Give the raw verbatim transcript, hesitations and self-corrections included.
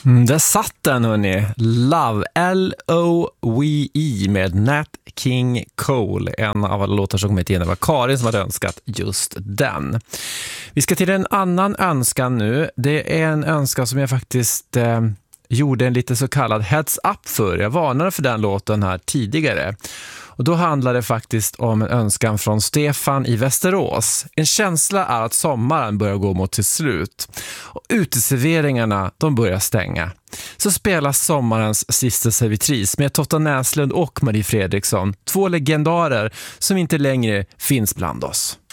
Mm, där satt den, hörni. Love, L O V E med Nat King Cole. En av alla låtar som kommit in. Det var Karin som hade önskat just den. Vi ska till en annan önskan nu. Det är en önskan som jag faktiskt eh, gjorde en lite så kallad heads up för. Jag varnade för den låten här tidigare. Och då handlar det faktiskt om en önskan från Stefan i Västerås. En känsla är att sommaren börjar gå mot till slut. Och uteserveringarna, de börjar stänga. Så spelas sommarens sista servitris med Totta Näslund och Marie Fredriksson. Två legendarer som inte längre finns bland oss.